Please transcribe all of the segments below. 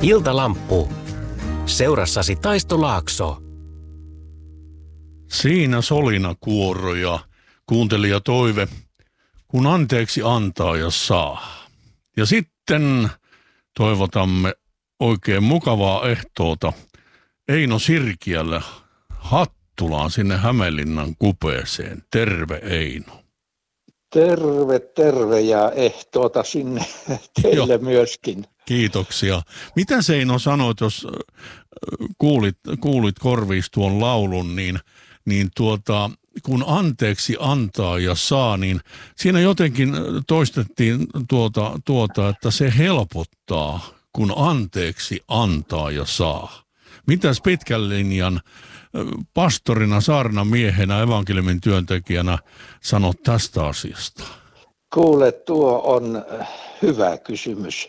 Iltalamppu. Seurassasi Taisto Laakso. Siinä solina kuoro ja kuuntelija toive, kun anteeksi antaa ja saa. Ja sitten toivotamme oikein mukavaa ehtoota Eino Sirkiälle Hattulaan sinne Hämeenlinnan kupeeseen. Terve Eino. Terve ja ehtoota sinne teille myöskin. Kiitoksia. Mitä Eino sanoit, jos kuulit korviis tuon laulun, niin kun anteeksi antaa ja saa, niin siinä jotenkin toistettiin että se helpottaa, kun anteeksi antaa ja saa. Mitäs pitkän linjan pastorina, saarnamiehenä, evankeliumin työntekijänä sanot tästä asiasta? Kuule, tuo on hyvä kysymys.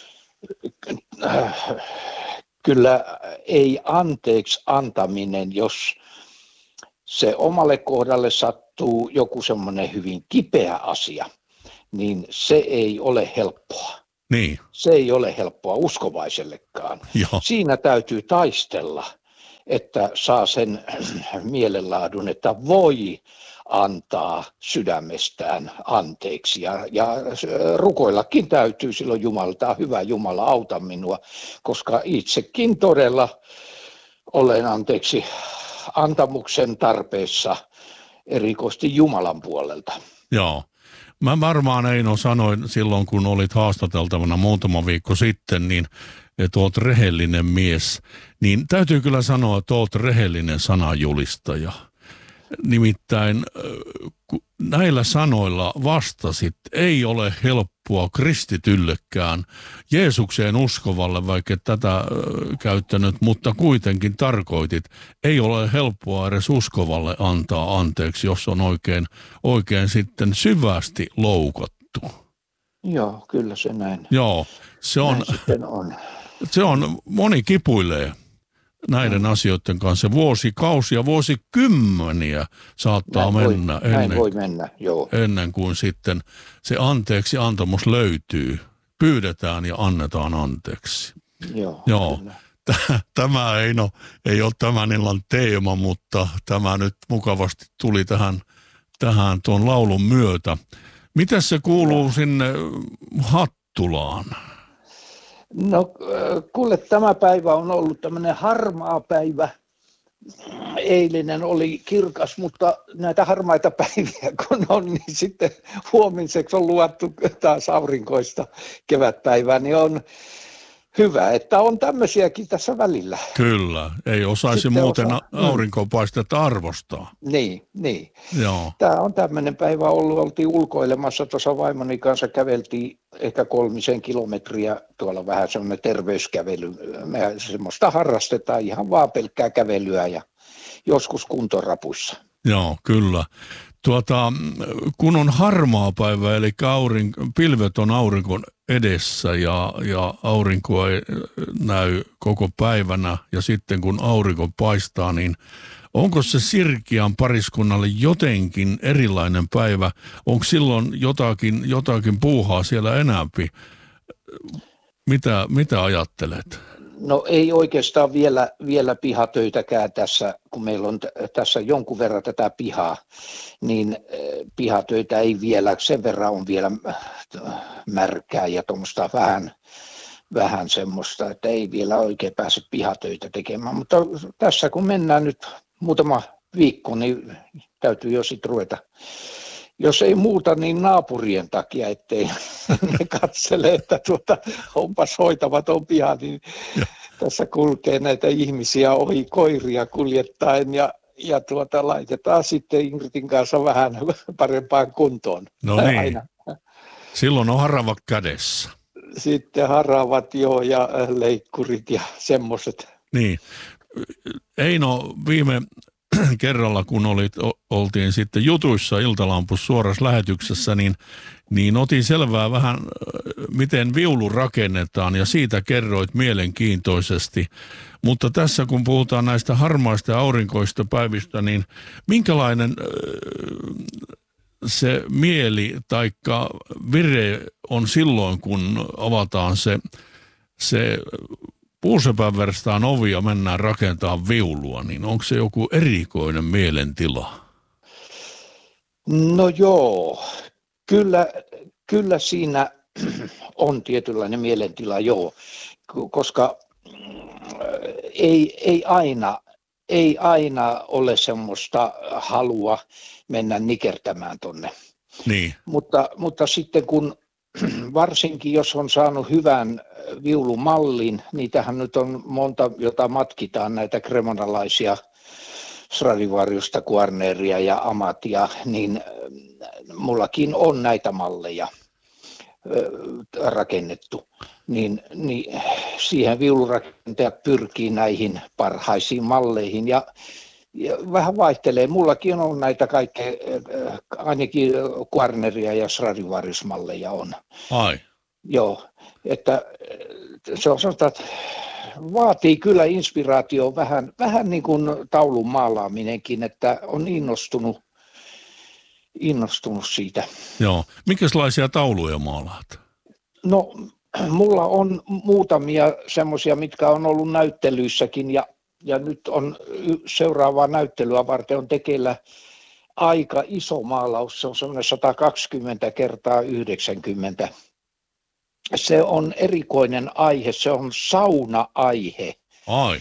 Kyllä ei anteeksi antaminen, jos se omalle kohdalle sattuu joku semmoinen hyvin kipeä asia, niin se ei ole helppoa. Niin. Se ei ole helppoa uskovaisellekaan. Joo. Siinä täytyy taistella, että saa sen mielenlaadun, että voi antaa sydämestään anteeksi. Ja rukoillakin täytyy silloin Jumalalta, hyvä Jumala, auta minua, koska itsekin todella olen anteeksi antamuksen tarpeessa erikoisesti Jumalan puolelta. Joo. Mä varmaan Eino sanoin silloin, kun olit haastateltavana muutama viikko sitten, niin että oot rehellinen mies. Niin täytyy kyllä sanoa, että oot rehellinen sananjulistaja. Nimittäin näillä sanoilla vastasit, ei ole helppoa kristityllekään, Jeesukseen uskovalle, vaikka tätä käyttänyt, mutta kuitenkin tarkoitit, ei ole helppoa edes uskovalle antaa anteeksi, jos on oikein sitten syvästi loukattu. Joo, kyllä se näin. Joo, se on, moni kipuilee näiden asioiden kanssa. Vuosikausia, vuosikymmeniä saattaa mennä ennen kuin sitten se anteeksi antamus löytyy. Pyydetään ja annetaan anteeksi. Joo. Tämä ei ole tämän illan teema, mutta tämä nyt mukavasti tuli tähän tuon laulun myötä. Mitä se kuuluu sinne Hattulaan? No kuule, tämä päivä on ollut tämmöinen harmaa päivä. Eilinen oli kirkas, mutta näitä harmaita päiviä kun on, niin sitten huomiseksi on luvattu taas aurinkoista kevätpäivää, niin on hyvä, että on tämmöisiäkin tässä välillä. Kyllä, ei osaisi sitten muuten aurinkopaistetta arvostaa. Niin. Joo. Tämä on tämmöinen päivä ollut, oltiin ulkoilemassa tuossa vaimoni kanssa, käveltiin ehkä 3 kilometriä, tuolla vähän semmoinen terveyskävely. Me semmoista harrastetaan ihan vaan pelkkää kävelyä ja joskus kuntorapuissa. Joo, kyllä. Kun on harmaa päivä, eli pilvet on aurinkon edessä ja aurinko ei näy koko päivänä ja sitten kun aurinko paistaa, niin onko se Sirkiän pariskunnalle jotenkin erilainen päivä? Onko silloin jotakin puuhaa siellä enäämpi? Mitä ajattelet? No ei oikeastaan vielä pihatöitäkään tässä, kun meillä on tässä jonkun verran tätä pihaa, niin pihatöitä ei vielä, sen verran on vielä märkää ja tuommoista vähän semmoista, että ei vielä oikein pääse pihatöitä tekemään. Mutta tässä kun mennään nyt muutama viikko, niin täytyy jo sitten ruveta. Jos ei muuta, niin naapurien takia, ettei ne katsele, että onpas hoitamaton piha, niin tässä kulkee näitä ihmisiä ohi koiria kuljettaen ja laitetaan sitten Ingridin kanssa vähän parempaan kuntoon. No niin, aina. Silloin on haravat kädessä. Sitten haravat ja leikkurit ja semmoiset. Niin, Eino, viime kerralla, kun oltiin sitten jutuissa Iltalampussa suorassa lähetyksessä, niin otin selvää vähän, miten viulu rakennetaan, ja siitä kerroit mielenkiintoisesti. Mutta tässä, kun puhutaan näistä harmaista ja aurinkoista päivistä, niin minkälainen se mieli taikka vire on silloin, kun avataan se puusepän verstaan ovi ja mennään rakentamaan viulua, niin onko se joku erikoinen mielentila? No joo, kyllä siinä on tietynlainen mielentila, joo, koska ei aina ole semmoista halua mennä nikertämään tonne. Niin. Mutta sitten kun varsinkin jos on saanut hyvän viulumallin, niitähän nyt on monta, jota matkitaan, näitä kremonalaisia Stradivariusta, Guarneria ja Amatia, niin mullakin on näitä malleja rakennettu. Niin siihen viulurakentajat pyrkii näihin parhaisiin malleihin ja vähän vaihtelee. Mullakin on näitä kaikkea, ainakin Guarneria ja Stradivarius-malleja on. Ai. Joo, että se on sanotaan, että vaatii kyllä inspiraatio vähän niin kuin taulun maalaaminenkin, että on innostunut siitä. Joo. Minkälaisia tauluja maalaat? No, mulla on muutamia semmoisia, mitkä on ollut näyttelyissäkin ja nyt on seuraavaa näyttelyä varten on tekeillä aika iso maalaus, se on semmoinen 120 kertaa 90. Se on erikoinen aihe, se on sauna-aihe. Ai.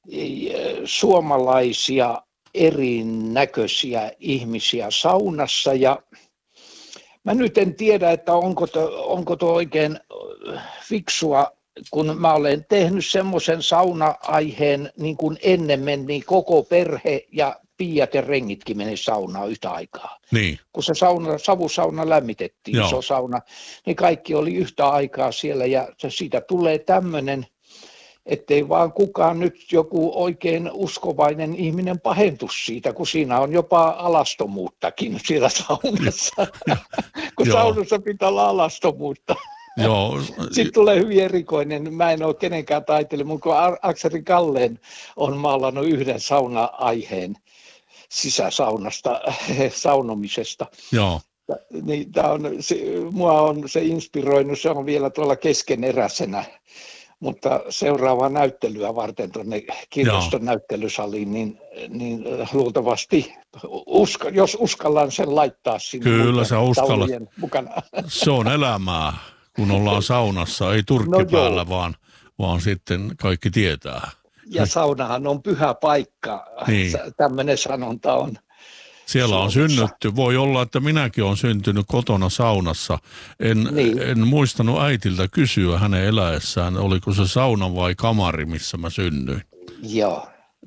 Suomalaisia erinäköisiä ihmisiä saunassa ja mä nyt en tiedä, että onko tuo oikein fiksua, kun mä olen tehnyt semmoisen sauna-aiheen niin kuin ennen meni koko perhe ja piiat ja rengitkin meni saunaan yhtä aikaa. Niin. Kun se savusauna lämmitettiin, joo, iso sauna, niin kaikki oli yhtä aikaa siellä ja siitä tulee tämmöinen, ettei vaan kukaan nyt joku oikein uskovainen ihminen pahentu siitä, kun siinä on jopa alastomuuttakin siellä saunassa, kun saunassa pitää olla alastomuutta. Joo. Sitten tulee hyvin erikoinen, mä en ole kenenkään taiteilija, mutta kun Akseli Kalleen on maalannut yhden sauna-aiheen sisäsaunasta, saunomisesta. Joo. Niin mua on se inspiroinut, se on vielä tuolla keskeneräisenä, mutta seuraavaa näyttelyä varten tuonne kirjaston näyttelysaliin, niin luultavasti, jos uskallan sen laittaa sinne. Kyllä sä uskallat. Mukana. Se on elämää, kun ollaan saunassa, ei turkki päällä, vaan sitten kaikki tietää. Ja saunahan on pyhä paikka, niin. Tämmöinen sanonta on. Siellä on synnytty. Voi olla, että minäkin olen syntynyt kotona saunassa. En muistanut äitiltä kysyä hänen eläessään, oliko se sauna vai kamari, missä mä synnyin. Joo.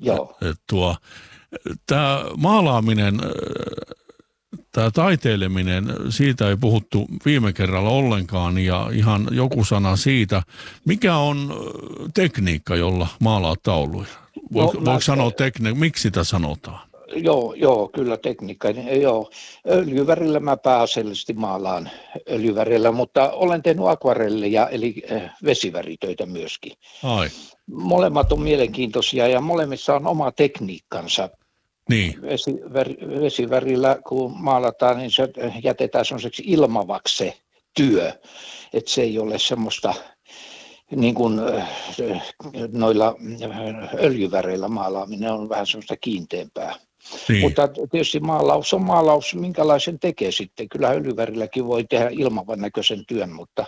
Tämä maalaaminen, tämä taiteileminen, siitä ei puhuttu viime kerralla ollenkaan ja ihan joku sana siitä. Mikä on tekniikka, jolla maalaat tauluja? Voiko sanoa tekniikka? Miksi sitä sanotaan? Joo, kyllä tekniikka. Joo. Öljyvärillä mä pääasiallisesti maalaan öljyvärillä, mutta olen tehnyt akvarelleja eli vesiväritöitä myöskin. Ai. Molemmat on mielenkiintoisia ja molemmissa on oma tekniikkansa. Niin. Vesivärillä kun maalataan, niin se jätetään sellaiseksi ilmavaksi se työ, että se ei ole semmoista niin kuin noilla öljyväreillä maalaaminen on vähän semmoista kiinteämpää. Niin. Mutta tietysti maalaus on maalaus, minkälaisen tekee sitten. Kyllä öljyvärilläkin voi tehdä ilmavan näköisen työn, mutta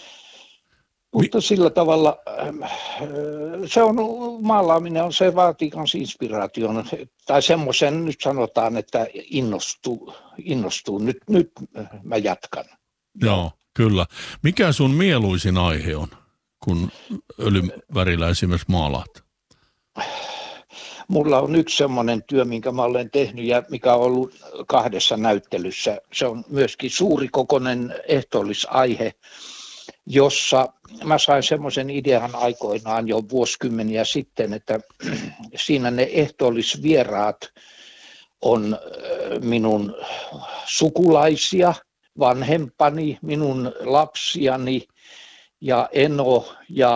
sillä tavalla se on, maalaaminen on, se vaatii myös inspiraation, tai semmoisen nyt sanotaan, että innostuu. Nyt mä jatkan. Joo, kyllä. Mikä sun mieluisin aihe on, kun öljyvärillä esimerkiksi maalaat? Mulla on yksi semmoinen työ, minkä mä olen tehnyt ja mikä on ollut 2 näyttelyssä. Se on myöskin suurikokoinen ehtoollisaihe, jossa mä sain semmoisen idean aikoinaan jo vuosikymmeniä sitten, että siinä ne ehtoollisvieraat on minun sukulaisia, vanhempani, minun lapsiani ja eno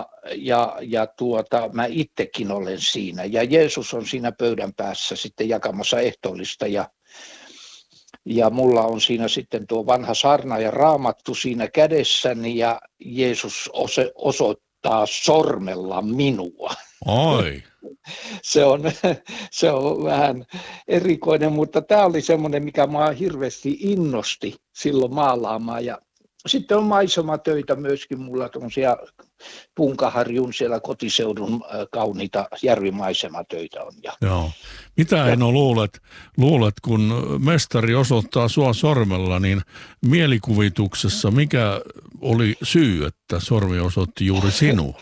mä itsekin olen siinä. Ja Jeesus on siinä pöydän päässä sitten jakamassa ehtoollista ja mulla on siinä sitten tuo vanha saarna ja raamattu siinä kädessäni ja Jeesus osoittaa sormella minua. Oi. Se on vähän erikoinen, mutta tämä oli semmoinen, mikä minua hirveästi innosti silloin maalaamaan. Ja sitten on maisematöitä myöskin, mulla tuommoisia Punkaharjun siellä kotiseudun kauniita järvimaisematöitä on. Joo. Mitä Eino luulet, kun mestari osoittaa sua sormella, niin mielikuvituksessa mikä oli syy, että sormi osoitti juuri sinua?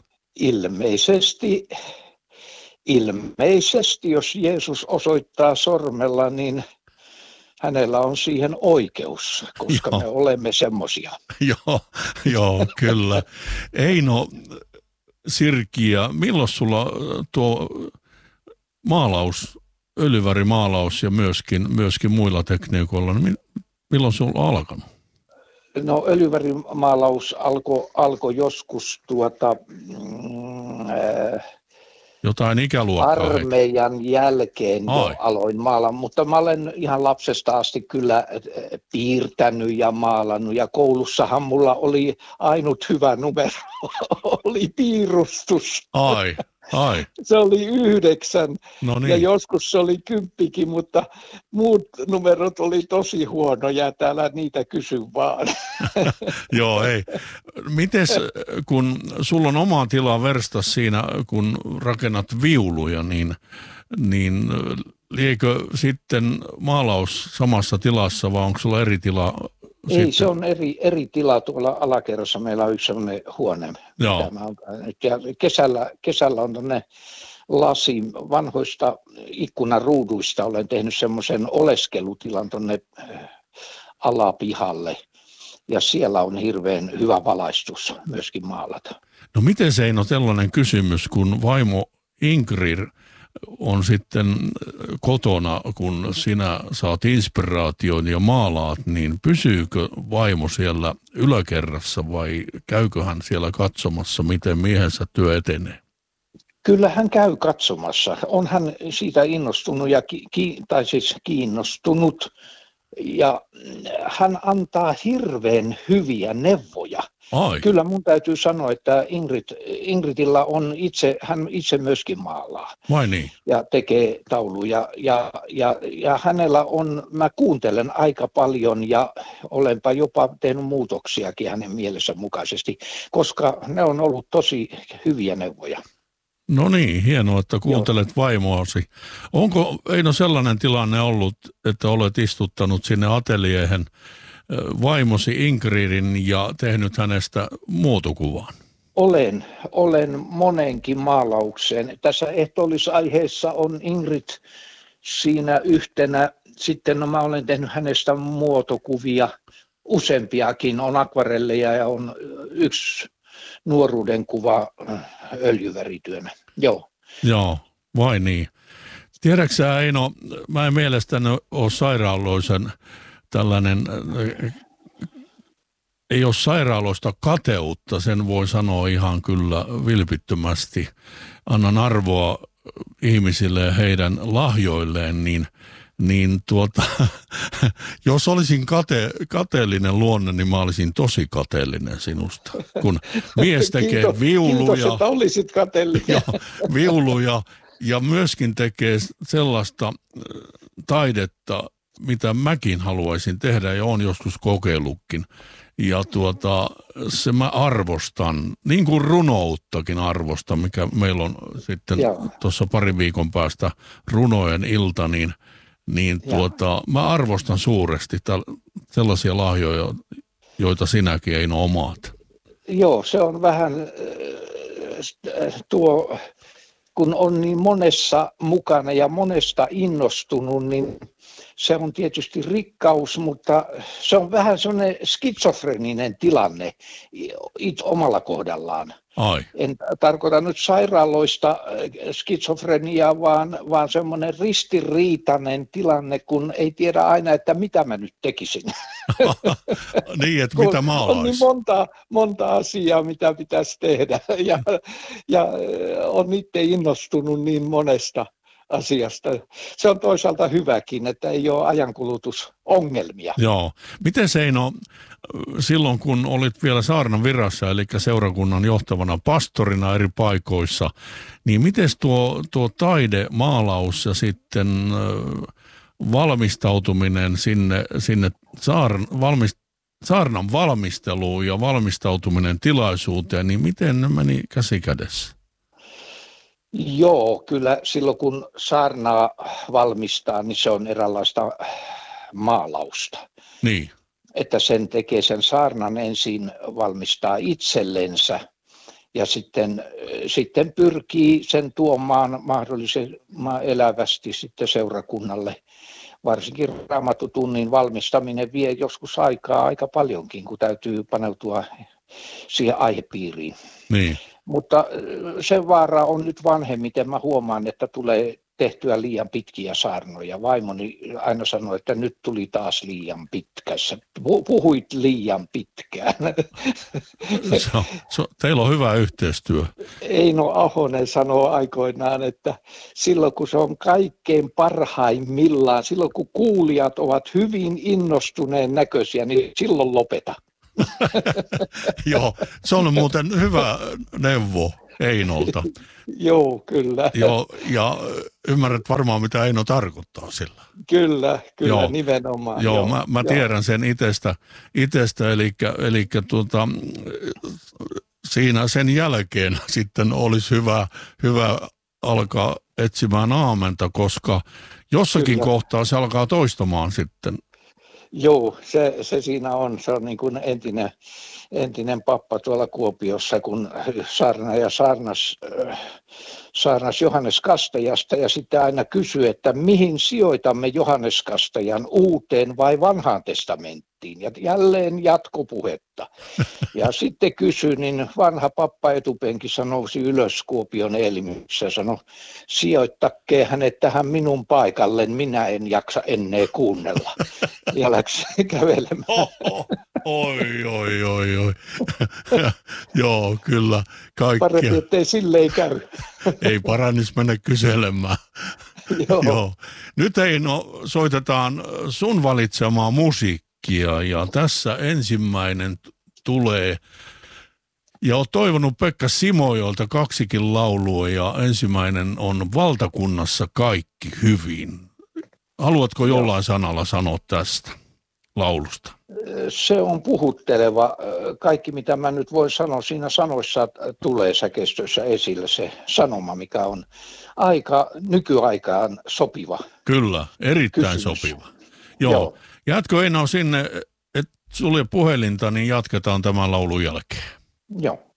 Ilmeisesti, jos Jeesus osoittaa sormella, niin hänellä on siihen oikeus, koska me olemme semmoisia. Joo, kyllä. Eino Sirkiä, milloin sulla tuo maalaus, öljyvärimaalaus ja myöskin muilla tekniikoilla, niin milloin sulla on alkanut? No öljyvärimaalaus alkoi joskus jotain ikäluokkaa. Armeijan jälkeen jo aloin maalaa, mutta mä olen ihan lapsesta asti kyllä piirtänyt ja maalannut. Ja koulussahan mulla oli ainut hyvä numero, oli piirustus. Ai. Se oli 9 no niin. Ja joskus se oli 10, mutta muut numerot oli tosi huonoja, täällä niitä kysy vaan. Joo, ei. Mites kun sulla on oma tila verstas siinä, kun rakennat viuluja, niin liekö sitten maalaus samassa tilassa vai onko sulla eri tila? Ei, sitten? Se on eri tila tuolla alakerrassa. Meillä on yksi sellainen huone. Joo. Ja kesällä on tuonne vanhoista ikkunaruuduista olen tehnyt semmoisen oleskelutilan tuonne alapihalle. Ja siellä on hirveän hyvä valaistus myöskin maalata. No miten se Eino sellainen kysymys, kun vaimo Ingrid on sitten kotona, kun sinä saat inspiraation ja maalaat, niin pysyykö vaimo siellä yläkerrassa vai käykö hän siellä katsomassa, miten miehensä työ etenee? Kyllä hän käy katsomassa. On hän siitä innostunut kiinnostunut ja hän antaa hirveän hyviä neuvoja. Ai. Kyllä mun täytyy sanoa, että Ingridillä on hän itse myöskin maalaa. Vai niin? Ja tekee tauluja ja hänellä on, mä kuuntelen aika paljon ja olenpa jopa tehnyt muutoksiakin hänen mielensä mukaisesti, koska ne on ollut tosi hyviä neuvoja. No niin, hienoa, että kuuntelet vaimoasi. Onko Eino sellainen tilanne ollut, että olet istuttanut sinne ateliehen vaimosi Ingridin ja tehnyt hänestä muotokuvan? Olen monenkin maalaukseen. Tässä ehtoollisaiheessa on Ingrid siinä yhtenä. Sitten mä olen tehnyt hänestä muotokuvia, useampiakin. On akvarelleja ja on yksi nuoruuden kuva öljyvärityönä. Joo, vai niin. Tiedätkö sä, Eino, mä en mielestäni ole sairaaloisen tällainen, ei ole sairaaloista kateutta, sen voi sanoa ihan kyllä vilpittömästi. Annan arvoa ihmisille ja heidän lahjoilleen, niin jos olisin kateellinen luonne, niin mä olisin tosi kateellinen sinusta. Kun mies tekee viuluja. Kiitos, että olisit kateellinen. Viuluja ja myöskin tekee sellaista taidetta, mitä mäkin haluaisin tehdä ja olen joskus kokeillutkin. Ja se mä arvostan, niin kuin runouttakin arvostan, mikä meillä on sitten tuossa parin viikon päästä runojen ilta, niin mä arvostan suuresti sellaisia lahjoja, joita sinäkin Eino omaat. Joo, se on vähän kun on niin monessa mukana ja monesta innostunut, niin se on tietysti rikkaus, mutta se on vähän sellainen skitsofreninen tilanne omalla kohdallaan. Ai. En tarkoita nyt sairaaloista skitsofreniaa, vaan semmoinen ristiriitainen tilanne, kun ei tiedä aina, että mitä mä nyt tekisin. Niin, että mitä mä on niin monta asiaa, mitä pitäisi tehdä ja on itse innostunut niin monesta asiasta. Se on toisaalta hyväkin, että ei ole ajankulutusongelmia. Joo. Miten Eino, silloin kun olit vielä saarnan virassa, eli seurakunnan johtavana pastorina eri paikoissa, niin miten tuo taide, maalaus ja sitten valmistautuminen sinne saarnan valmisteluun ja valmistautuminen tilaisuuteen, niin miten ne meni käsi kädessä? Joo, kyllä silloin kun saarnaa valmistaa, niin se on eräänlaista maalausta. Niin. Että sen tekee sen saarnan ensin valmistaa itsellensä ja sitten pyrkii sen tuomaan mahdollisimman elävästi sitten seurakunnalle. Varsinkin Raamattutunnin valmistaminen vie joskus aikaa aika paljonkin, kun täytyy paneutua siihen aihepiiriin. Niin. Mutta se vaara on nyt vanhemmiten. Mä huomaan, että tulee tehtyä liian pitkiä saarnoja. Vaimoni aina sanoi, että nyt tuli taas liian pitkässä. Puhuit liian pitkään. Teillä on hyvä yhteistyö. Eino Ahonen sanoo aikoinaan, että silloin kun se on kaikkein parhaimmillaan, silloin kun kuulijat ovat hyvin innostuneen näköisiä, niin silloin lopeta. Joo, se on muuten hyvä neuvo Einolta. Joo, kyllä. Joo, ja ymmärrät varmaan, mitä Eino tarkoittaa sillä. Kyllä, joo, nimenomaan. Joo, mä tiedän sen itsestä eli siinä sen jälkeen sitten olisi hyvä alkaa etsimään aamenta, koska jossakin kohtaa se alkaa toistamaan sitten. Joo, se siinä on. Se on niin kuin entinen pappa tuolla Kuopiossa, kun saarnaaja saarnas Johannes Kastajasta ja sitten aina kysyi, että mihin sijoitamme Johannes Kastajan, Uuteen vai Vanhaan testamenttiin. Ja jälleen jatkopuhetta. Ja sitten kysyi, niin vanha pappa etupenkissä nousi ylös Kuopion Elmyssä ja sanoi, sijoittakaa hänet tähän minun paikalle, minä en jaksa ennen kuunnella. Ja läksi kävelemään. Oi. Joo, kyllä. Kaikkia. Parempi, ettei silleen käy. Ei parannis mennä kyselemään. Joo. Nyt Eino, soitetaan sun valitsemaa musiikkia ja tässä ensimmäinen tulee. Ja olet toivonut Pekka Simojolta 2 laulua ja ensimmäinen on Valtakunnassa kaikki hyvin. Haluatko jollain sanalla sanoa tästä laulusta? Se on puhutteleva. Kaikki mitä mä nyt voin sanoa, siinä sanoissa tulee säkeistössä esille se sanoma, mikä on nykyaikaan sopiva. Kyllä, erittäin kysymys. Sopiva. Joo. Jatko Eino sinne, et sulje puhelinta, niin jatketaan tämän laulun jälkeen. Joo.